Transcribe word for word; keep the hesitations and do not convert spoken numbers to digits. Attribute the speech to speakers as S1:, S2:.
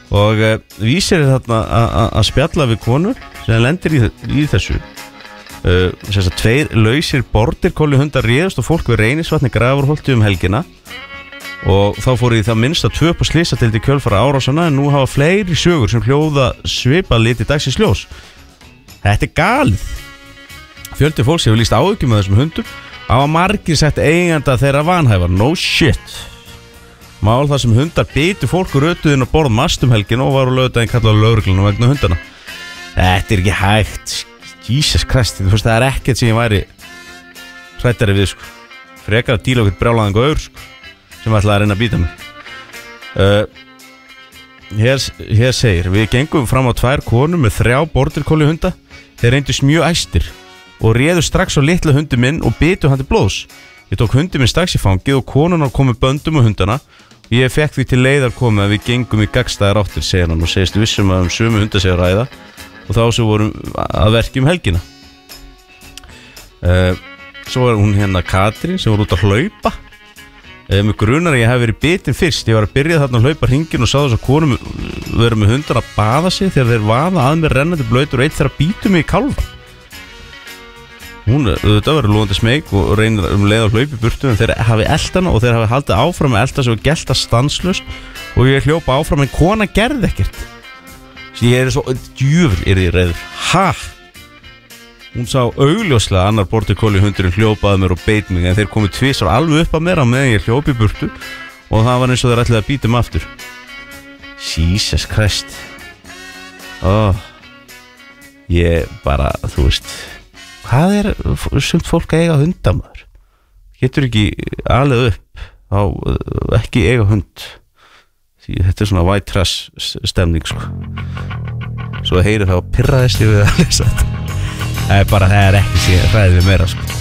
S1: Og uh, vísir er þarna að spjalla við konur sem lendir í, í þessu uh, sem að tveir lausir border collie hundar réðust og fólk við Reynisvatni Grafarholti um helgina og þá fór í það minnst að tvö på slysadeild í kjölfara árásana en nú hafa fleiri sögur sem hljóða svipað liti dagsins ljós. Þetta er galið. Fjöldi fólks hefur lýst áhyggjum með þessum hundum á að margir sett eiganda þeirra vanhæfar. No shit. Mál þar sem hundar bitu fólk og rötuðinn og borð mast um helgin og var á laugardaginn kallað lögregluna vegna hundana. Þetta er ekki hægt. Jesus Christ, þú veist það er ekkert sem ég væri hrættari við sko. Frekar að díla okkur brjálaðan gaur sko, sem ætlaði að reyna að bíta mig. Uh, hér, hér segir, við gengum fram á tvær konur með þrjá border collie hunda. Þeir reyndust mjög æstir og réðu strax á litla hundi minn og bitu hann til blóðs. Ég tók hundi minn strax í fangið og konunar komið böndum á hundana og ég fekk því til leiðar komið að við gengum í gagnstæðar áttir, segir hann og segist vissum að um sömu hunda sé að ræða og þá sem vorum að verki um helgina. Uh, svo var hún hérna Katrín sem var út að hlaupa. Uh, með grunar að ég hef verið bitin fyrst. Ég var að byrja þarna að hlaupa hringin og sá þess að konum verið með hundana að baða sig þegar þeir vaða að mér rennandi blöytur og eitt þeirra bítu mig í kálfa. Hún auðvitað verið lúandi smeyk og reynir um leið að hlaupa í burtu en þeir hafi eltana og þeir hafi haldið áfram að elta sig og gelta stanslaust og ég hljópa áfram en kona gerði ekkert. Svo ég er svo djúfur er ég reyður. Ha? Hún sá augljóslega annar border collie hundurinn hljópaði mér og beit mig en þeir komið tvisvar alveg upp að mér á meðan ég hljópi í burtu og það var eins og þeir ætlaði að bíta mig aftur. Jesus Christ. Oh. Ég bara, þú veist hvað er sumt fólk að eiga hundamaður? Getur ekki alið upp á ekki eiga hund. Því þetta er svona white trash stemning sko. Svo heyri þá pirraðist ég við að lesa þetta. Það er bara, það er ekki síðan hræðið við meira sko.